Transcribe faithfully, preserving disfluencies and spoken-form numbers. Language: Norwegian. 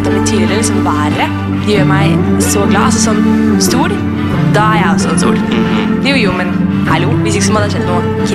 pratet om litt tidligere, liksom været. De gjør meg så glad. Altså sånn stol, da er jeg også en stol. Jo, jo, men hallo, hvis ikke så må det ha skjedd noe